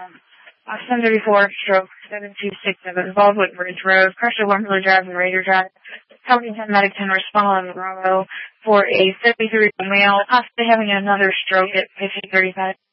734 stroke 7267 Baldwick Bridge Road, Crusher Wimberley Drive and Raider Drive. Helpington Medic 10 respond on Bravo for a 33 male, possibly having another stroke at 1535.